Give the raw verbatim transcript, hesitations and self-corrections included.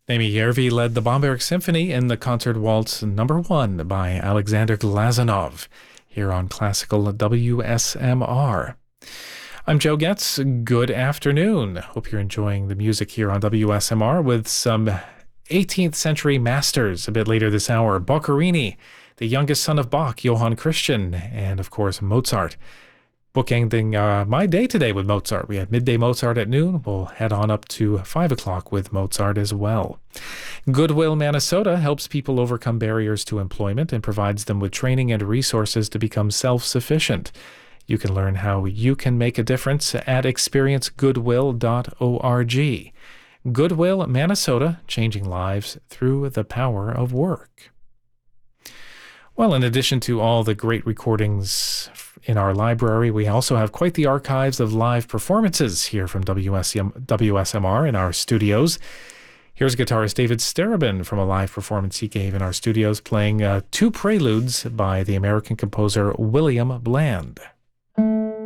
Amy Yervi led the Bamberg Symphony in the concert waltz number one by Alexander Glazunov here on Classical W S M R. I'm Joe Getz. Good afternoon. Hope you're enjoying the music here on W S M R with some eighteenth century masters a bit later this hour. Boccherini, the youngest son of Bach, Johann Christian, and of course Mozart. Bookending uh, my day today with Mozart. We had midday Mozart at noon. We'll head on up to five o'clock with Mozart as well. Goodwill Manitoba helps people overcome barriers to employment and provides them with training and resources to become self-sufficient. You can learn how you can make a difference at experience goodwill dot org. Goodwill Manitoba, changing lives through the power of work. Well, in addition to all the great recordings in our library, we also have quite the archives of live performances here from W S M R in our studios. Here's guitarist David Starobin from a live performance he gave in our studios playing uh, two preludes by the American composer William Bland.